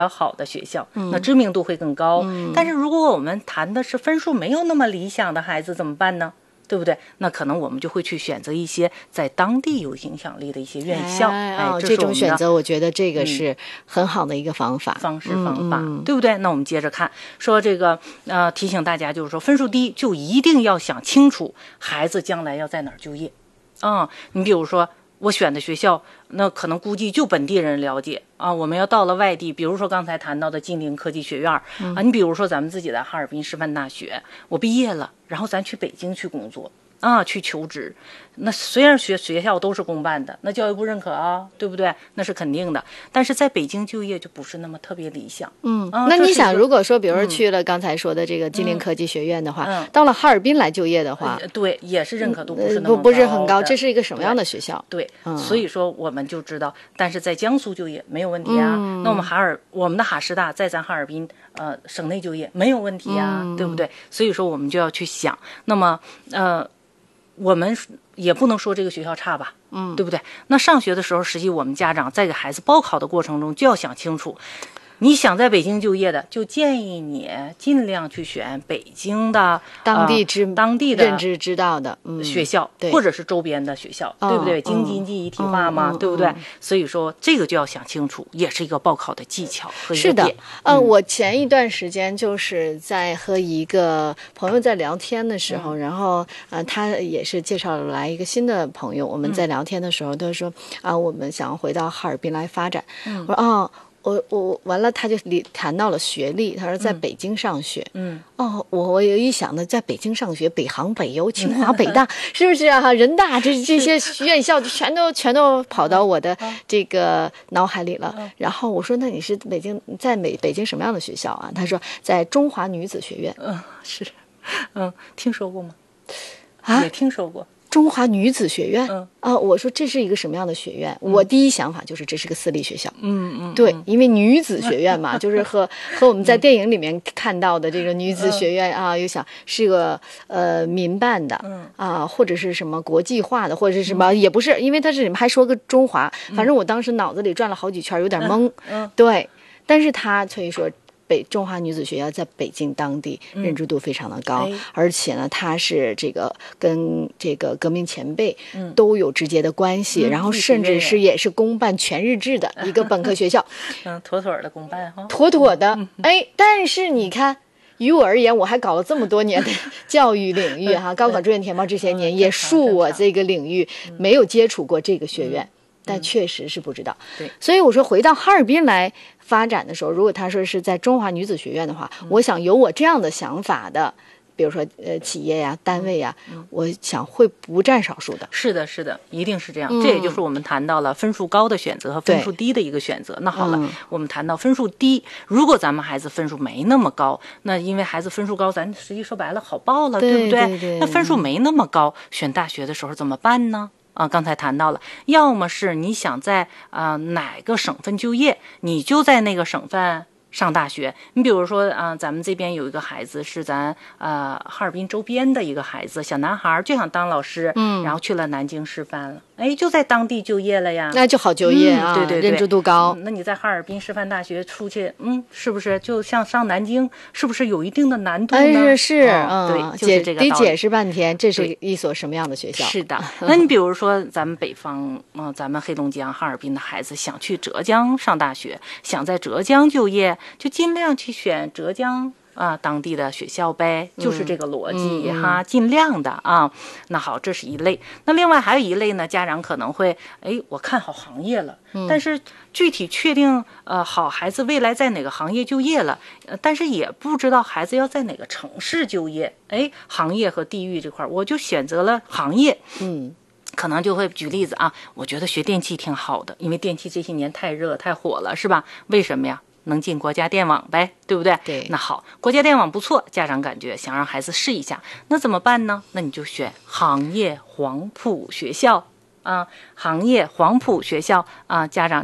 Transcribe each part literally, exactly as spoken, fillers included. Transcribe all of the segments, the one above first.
较好的学校，那知名度会更高。嗯、但是如果我们谈的是分数没有那么理想的孩子怎么办呢？对不对？那可能我们就会去选择一些在当地有影响力的一些院校。 哎， 哎， 哦、 这, 这种选择，我觉得这个是很好的一个方法、 嗯、方式方法、 嗯嗯， 对不对？那我们接着看，说这个呃，提醒大家就是说，分数低就一定要想清楚孩子将来要在哪儿就业。啊、嗯，你比如说。我选的学校，那可能估计就本地人了解啊。我们要到了外地，比如说刚才谈到的金陵科技学院、嗯、啊，你比如说咱们自己的哈尔滨师范大学，我毕业了，然后咱去北京去工作啊，去求职。那虽然学学校都是公办的，那教育部认可啊，对不对？那是肯定的。但是在北京就业就不是那么特别理想。 嗯， 啊、 那你想，如果说，比如说去了刚才说的这个金陵科技学院的话，嗯、到了哈尔滨来就业的话， 呃、对，也是认可度不是那么高、呃、 不不是很高。这是一个什么样的学校？ 对，对嗯、 所以说我们就知道，但是在江苏就业没有问题啊。嗯、那我们哈尔，我们的哈师大在咱哈尔滨，呃，省内就业没有问题啊，嗯、对不对？所以说我们就要去想，那么，呃。我们也不能说这个学校差吧，嗯，对不对？那上学的时候，实际我们家长在给孩子报考的过程中就要想清楚，你想在北京就业的，就建议你尽量去选北京的当地知、 呃、当地的认知知道的学校、 嗯，对， 或者是周边的学校， 哦、 对不对？ 嗯、 京津冀一体化嘛， 嗯、 对不对、 嗯？ 所以说这个就要想清楚，也是一个报考的技巧和一个是的， 点。 呃、 嗯， 我前一段时间就是在和一个朋友在聊天的时候，嗯、然后呃，他也是介绍来一个新的朋友，我们在聊天的时候，他说啊、呃，我们想回到哈尔滨来发展。嗯、我说啊。哦我我完了，他就谈到了学历，他说在北京上学。嗯，哦，我我有一想呢，在北京上学，北航、北邮、清华、北大，是不是啊？人大这这些院校全都全都跑到我的这个脑海里了。然后我说，那你是北京在北北京什么样的学校啊？他说在中华女子学院。 嗯，是，嗯，听说过吗？ 啊， 也听说过。 中华女子学院， 嗯啊，我说这是一个什么样的学院？嗯、我第一想法就是这是个私立学校， 嗯嗯， 对，因为女子学院嘛，就是和和我们在电影里面看到的这个女子学院、嗯、啊，又想是个呃民办的，嗯啊，或者是什么国际化的，或者是什么、嗯、也不是，因为他是你们还说个中华，反正我当时脑子里转了好几圈，有点懵，嗯，嗯对，但是他所以说。北中华女子学校在北京当地认知度非常的高，嗯、而且呢，它是这个跟这个革命前辈都有直接的关系，嗯、然后甚至是也是公办全日制的一个本科学校， 嗯，妥妥的公办哈， 妥妥的，哎，但是你看。于我而言，我还搞了这么多年的教育领域哈，高考志愿填报这些年也恕我这个领域没有接触过这个学院。但确实是不知道， 对， 所以我说回到哈尔滨来发展的时候，如果他说是在中华女子学院的话，嗯、我想有我这样的想法的，比如说呃企业呀、单位呀，嗯、我想会不占少数的。 是的，是的，一定是这样。嗯、这也就是我们谈到了分数高的选择和分数低的一个选择。那好了，嗯、我们谈到分数低，如果咱们孩子分数没那么高，那因为孩子分数高，咱实际说白了好报了， 对不对？ 对对， 那分数没那么高，选大学的时候怎么办呢？啊，刚才谈到了，要么是你想在啊、呃、哪个省份就业，你就在那个省份上大学。你比如说啊、呃，咱们这边有一个孩子是咱呃哈尔滨周边的一个孩子，小男孩就想当老师，嗯，然后去了南京师范了，哎，就在当地就业了呀， 那就好就业啊， 嗯、对对对， 认知度高、 嗯。那你在哈尔滨师范大学出去，嗯，是不是就像上南京，是不是有一定的难度呢？ 哎，是是， 哦、 嗯， 对，就是这个道理。 得解释半天，这是一所什么样的学校？ 是的，那你比如说咱们北方，嗯、呃，咱们黑龙江哈尔滨的孩子想去浙江上大学，想在浙江就业，就尽量去选浙江啊、呃、当地的学校呗，就是这个逻辑、嗯、哈，尽量的啊。那好，这是一类。那另外还有一类呢，家长可能会，哎，我看好行业了，嗯、但是具体确定呃好孩子未来在哪个行业就业了，呃，但是也不知道孩子要在哪个城市就业，哎，行业和地域这块，我就选择了行业， 嗯。 可能就会举例子啊，我觉得学电器挺好的，因为电器这些年太热太火了，是吧？为什么呀？能进国家电网呗，对不对？ 对。 那好，国家电网不错，家长感觉想让孩子试一下，那怎么办呢？那你就选行业黄埔学校啊，行业黄埔学校啊，家长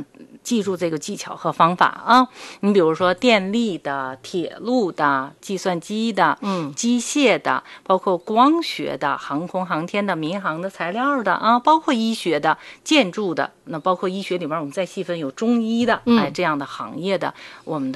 记住这个技巧和方法啊。你比如说电力的、铁路的、计算机的、 嗯， 机械的，包括光学的、航空航天的、民航的、材料的啊，包括医学的、建筑的，那包括医学里面我们再细分有中医的， 嗯哎，这样的行业的，我们的